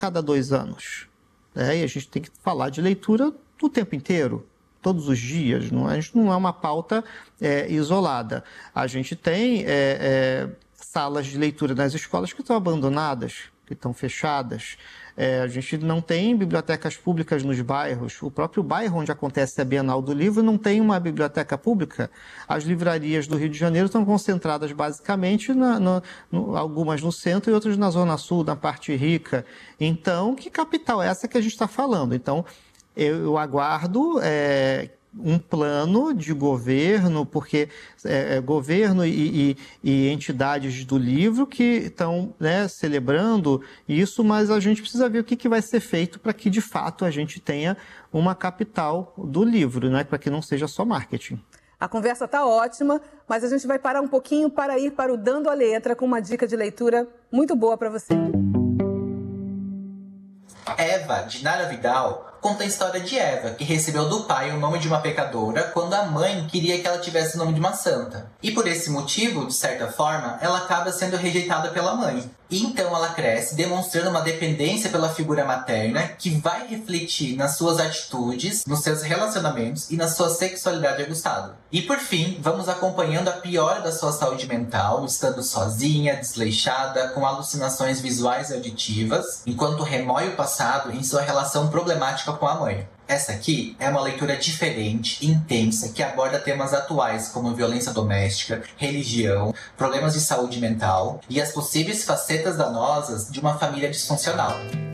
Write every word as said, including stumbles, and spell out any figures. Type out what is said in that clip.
cada dois anos. Né? E a gente tem que falar de leitura o tempo inteiro, todos os dias. Não, a gente não é uma pauta é, isolada. A gente tem é, é, salas de leitura nas escolas que estão abandonadas, que estão fechadas. É, a gente não tem bibliotecas públicas nos bairros. O próprio bairro onde acontece a Bienal do Livro não tem uma biblioteca pública. As livrarias do Rio de Janeiro estão concentradas basicamente, na, na, no, algumas no centro e outras na Zona Sul, na parte rica. Então, que capital é essa que a gente está falando? Então, eu, eu aguardo... É, um plano de governo, porque é, governo e, e, e entidades do livro que estão, né, celebrando isso, mas a gente precisa ver o que, que vai ser feito para que, de fato, a gente tenha uma capital do livro, né, para que não seja só marketing. A conversa está ótima, mas a gente vai parar um pouquinho para ir para o Dando a Letra com uma dica de leitura muito boa para você. Eva, de Nara Vidal, conta a história de Eva, que recebeu do pai o nome de uma pecadora quando a mãe queria que ela tivesse o nome de uma santa. E por esse motivo, de certa forma, ela acaba sendo rejeitada pela mãe. E então ela cresce demonstrando uma dependência pela figura materna que vai refletir nas suas atitudes, nos seus relacionamentos e na sua sexualidade aguçada. E por fim, vamos acompanhando a piora da sua saúde mental, estando sozinha, desleixada, com alucinações visuais e auditivas, enquanto remói o passado em sua relação problemática com a mãe. Essa aqui é uma leitura diferente, intensa, que aborda temas atuais como violência doméstica, religião, problemas de saúde mental e as possíveis facetas danosas de uma família disfuncional.